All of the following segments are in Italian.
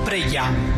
Preghiamo.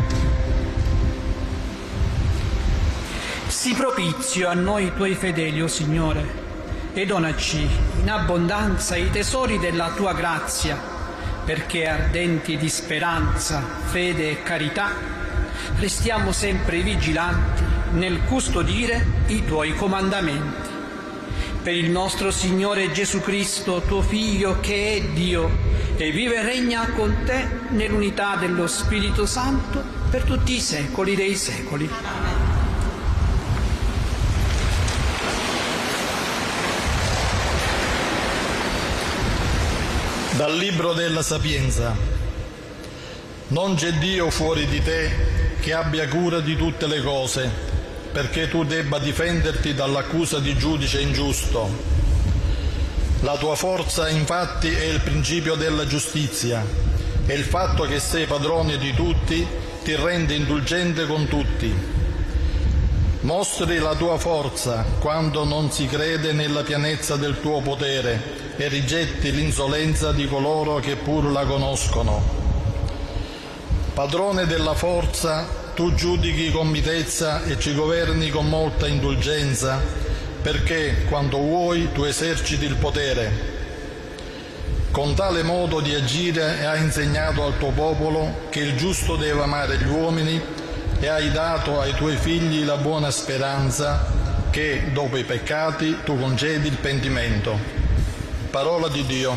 Sii propizio a noi tuoi fedeli, o Signore, e donaci in abbondanza i tesori della tua grazia, perché ardenti di speranza, fede e carità, restiamo sempre vigilanti nel custodire i tuoi comandamenti. Per il nostro Signore Gesù Cristo, tuo Figlio, che è Dio e vive e regna con te nell'unità dello Spirito Santo per tutti i secoli dei secoli. Dal Libro della Sapienza. Non c'è Dio fuori di te che abbia cura di tutte le cose, perché tu debba difenderti dall'accusa di giudice ingiusto. La tua forza, infatti, è il principio della giustizia, e il fatto che sei padrone di tutti ti rende indulgente con tutti. Mostri la tua forza quando non si crede nella pienezza del tuo potere e rigetti l'insolenza di coloro che pur la conoscono. Padrone della forza, tu giudichi con mitezza e ci governi con molta indulgenza, perché quando vuoi tu eserciti il potere. Con tale modo di agire hai insegnato al tuo popolo che il giusto deve amare gli uomini e hai dato ai tuoi figli la buona speranza che, dopo i peccati, tu concedi il pentimento. Parola di Dio.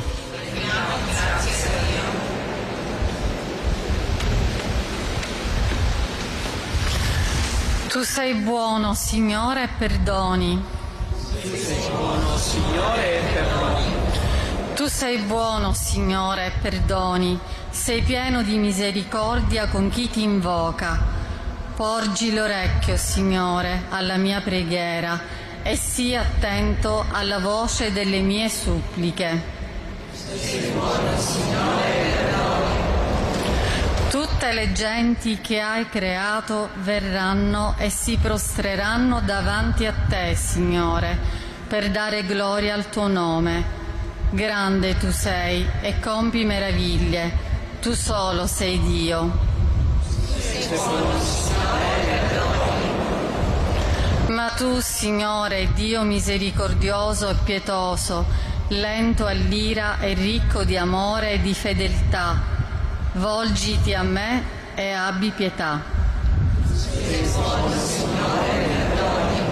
Tu sei buono, Signore, e perdoni. Tu sei buono, Signore, e perdoni. Tu sei buono, Signore, e perdoni. Sei pieno di misericordia con chi ti invoca. Porgi l'orecchio, Signore, alla mia preghiera e sii attento alla voce delle mie suppliche. Sei buono, Signore, e perdoni. Tutte le genti che hai creato verranno e si prostreranno davanti a te, Signore, per dare gloria al tuo nome. Grande tu sei e compi meraviglie. Tu solo sei Dio. Sei buono, Signore, e perdoni. Ma tu, Signore, Dio misericordioso e pietoso, lento all'ira e ricco di amore e di fedeltà, volgiti a me e abbi pietà. Sei buono, Signore, e perdoni.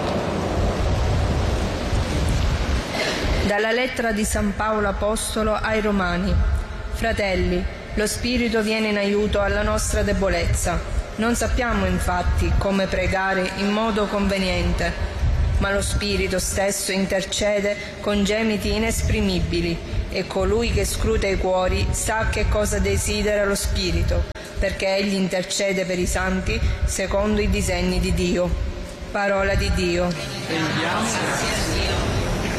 Dalla lettera di San Paolo Apostolo ai Romani. Fratelli, lo Spirito viene in aiuto alla nostra debolezza. Non sappiamo infatti come pregare in modo conveniente, ma lo Spirito stesso intercede con gemiti inesprimibili, e colui che scruta i cuori sa che cosa desidera lo Spirito, perché egli intercede per i santi secondo i disegni di Dio. Parola di Dio. Preghiamo.